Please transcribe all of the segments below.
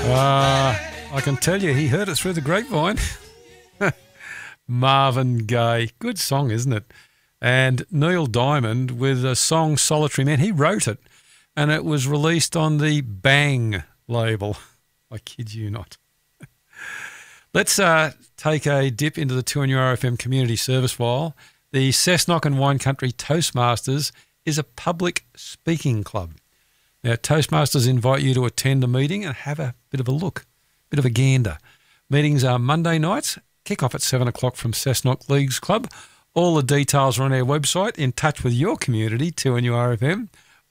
I can tell you he heard it through the grapevine. Marvin Gaye. Good song, isn't it? And Neil Diamond with the song Solitary Man. He wrote it, and it was released on the Bang label. I kid you not. Let's take a dip into the 2NURFM community service file. The Cessnock and Wine Country Toastmasters is a public speaking club. Now, Toastmasters invite you to attend a meeting and have a bit of a look, bit of a gander. Meetings are Monday nights, kick off at 7 o'clock from Cessnock Leagues Club. All the details are on our website. In touch with your community, 2NURFM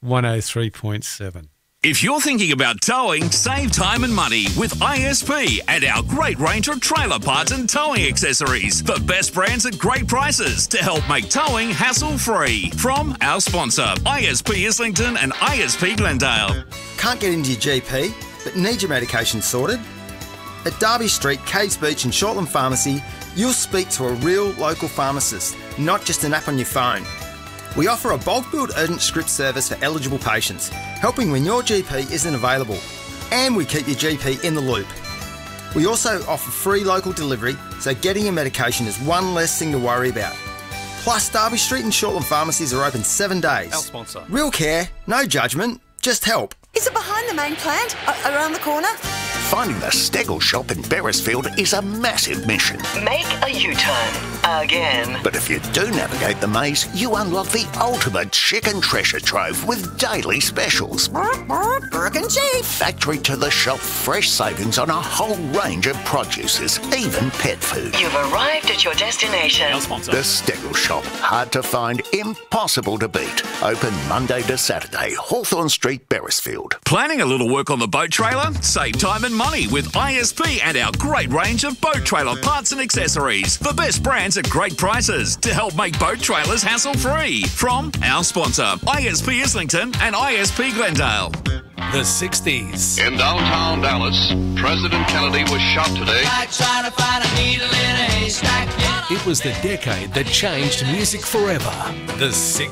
103.7. If you're thinking about towing, save time and money with ISP and our great range of trailer parts and towing accessories. The best brands at great prices to help make towing hassle-free. From our sponsor, ISP Islington and ISP Glendale. Can't get into your GP, but need your medication sorted? At Derby Street, Caves Beach and Shortland Pharmacy, you'll speak to a real local pharmacist, not just an app on your phone. We offer a bulk billed urgent script service for eligible patients, helping when your GP isn't available, and we keep your GP in the loop. We also offer free local delivery, so getting your medication is one less thing to worry about. Plus, Derby Street and Shortland pharmacies are open 7 days. Our sponsor. Real care, no judgment, just help. Is it behind the main plant? Around the corner? Finding the Stegel shop in Beresfield is a massive mission. Make a U-turn. Again. But if you do navigate the maze, you unlock the ultimate chicken treasure trove with daily specials. Burke and Chief. Factory to the shop, fresh savings on a whole range of produces, even pet food. You've arrived at your destination. Our sponsor. The Stegel shop, hard to find, impossible to beat. Open Monday to Saturday, Hawthorne Street, Beresfield. Planning a little work on the boat trailer? Save time and money with ISP and our great range of boat trailer parts and accessories. The best brands at great prices to help make boat trailers hassle-free. From our sponsor, ISP Islington and ISP Glendale. The 60s. In downtown Dallas, President Kennedy was shot today. Like trying to find a needle in a haystack. It was the decade that changed music forever. The 60s.